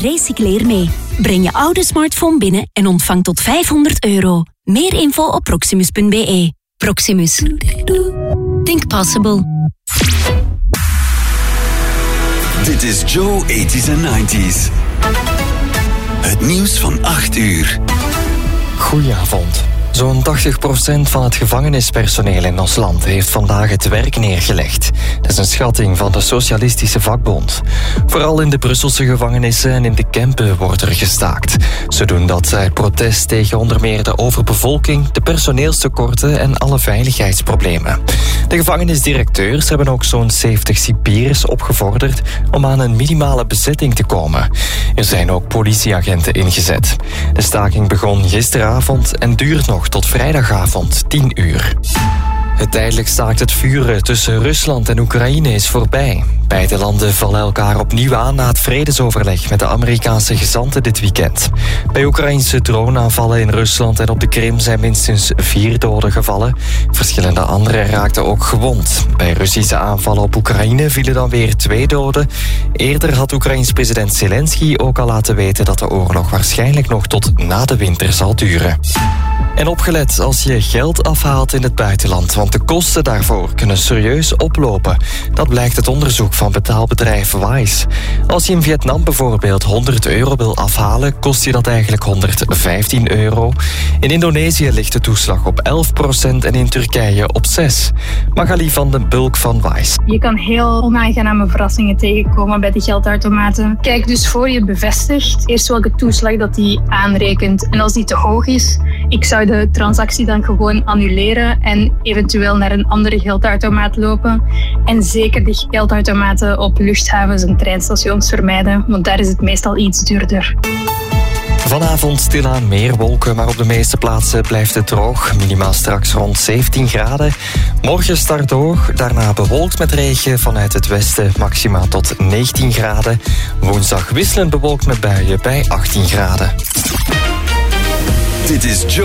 Recycleer mee. Breng je oude smartphone binnen en ontvang tot €500. Meer info op proximus.be. Proximus. Think possible. Dit is Joe 80s en 90s. Het nieuws van 8 uur. Goedenavond. Zo'n 80% van het gevangenispersoneel in ons land heeft vandaag het werk neergelegd. Dat is een schatting van de Socialistische Vakbond. Vooral in de Brusselse gevangenissen en in de Kempen wordt er gestaakt. Ze doen dat uit protest tegen onder meer de overbevolking, de personeelstekorten en alle veiligheidsproblemen. De gevangenisdirecteurs hebben ook zo'n 70 cipiers opgevorderd om aan een minimale bezetting te komen. Er zijn ook politieagenten ingezet. De staking begon gisteravond en duurt nog tot vrijdagavond 10 uur. Het tijdelijk staakt het vuren tussen Rusland en Oekraïne is voorbij. Beide landen vallen elkaar opnieuw aan na het vredesoverleg met de Amerikaanse gezanten dit weekend. Bij Oekraïnse droneaanvallen in Rusland en op de Krim zijn minstens 4 doden gevallen. Verschillende anderen raakten ook gewond. Bij Russische aanvallen op Oekraïne vielen dan weer 2 doden. Eerder had Oekraïns president Zelensky ook al laten weten dat de oorlog waarschijnlijk nog tot na de winter zal duren. En opgelet als je geld afhaalt in het buitenland, want de kosten daarvoor kunnen serieus oplopen. Dat blijkt uit onderzoek van betaalbedrijf Wise. Als je in Vietnam bijvoorbeeld €100 wil afhalen, kost je dat eigenlijk €115. In Indonesië ligt de toeslag op 11% en in Turkije op 6%. Magali van den Bulk van Wise. Je kan heel onaangename verrassingen tegenkomen bij de geldautomaten. Kijk dus voor je bevestigt eerst welke toeslag dat die aanrekent. En als die te hoog is, ik zou de transactie dan gewoon annuleren en eventueel naar een andere geldautomaat lopen. En zeker de geldautomaten op luchthavens en treinstations vermijden, want daar is het meestal iets duurder. Vanavond stilaan meer wolken, maar op de meeste plaatsen blijft het droog. Minimaal straks rond 17 graden. Morgen start droog, daarna bewolkt met regen vanuit het westen, maximaal tot 19 graden. Woensdag wisselend bewolkt met buien bij 18 graden. Dit is Joe